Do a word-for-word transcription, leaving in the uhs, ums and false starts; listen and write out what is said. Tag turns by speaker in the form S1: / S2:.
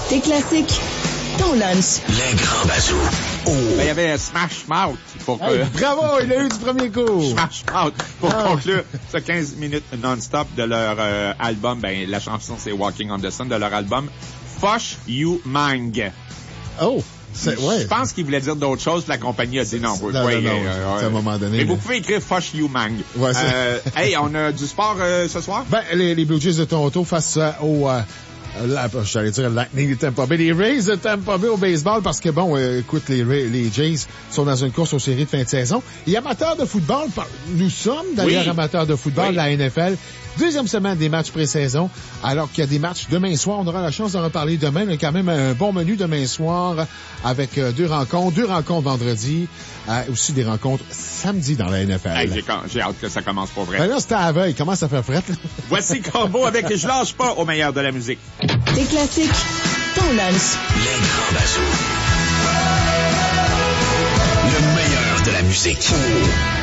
S1: Tes classiques, ton lunch.
S2: Les grands bazous. Oh.
S3: Ben, il y avait Smash Mouth pour que...
S4: Hey, bravo, il a eu du premier coup.
S3: Smash Mouth pour
S4: Ah.
S3: conclure ce quinze minutes non-stop de leur euh, album. Ben, la chanson, c'est Walking on the Sun de leur album Fush You Mang.
S4: Oh, c'est, ouais.
S3: Je pense qu'il voulait dire d'autres choses, puis la compagnie a dit non.
S4: Non,
S3: oui,
S4: non,
S3: oui,
S4: non,
S3: euh,
S4: c'est à un moment donné,
S3: Mais
S4: là.
S3: vous pouvez écrire Fush You Mang.
S4: Ouais, c'est-
S3: euh, hey, on a du sport euh, ce soir?
S4: Ben, les, les Blue Jays de Toronto face euh, au... Euh, la, j'allais dire Lightning de Tampa Bay, les Rays de Tampa Bay au baseball, parce que, bon, euh, écoute, les, Rays, les Jays sont dans une course aux séries de fin de saison. Et amateurs de football, par- nous sommes d'ailleurs
S3: Oui.
S4: amateurs de football,
S3: Oui.
S4: la N F L. Deuxième semaine des matchs pré-saison, alors qu'il y a des matchs demain soir. On aura la chance d'en reparler demain. Il y a quand même un bon menu demain soir avec euh, deux rencontres, deux rencontres vendredi, euh, aussi des rencontres samedi dans la N F L.
S3: Hey, j'ai, j'ai hâte que ça commence pour vrai.
S4: Ben là, c'était à la veille. Comment ça fait fret, là?
S3: Voici Corbeau avec Je lâche pas au meilleur de la musique.
S1: Tes classiques, ton lunch.
S2: Les grands bazous. Le meilleur de la musique.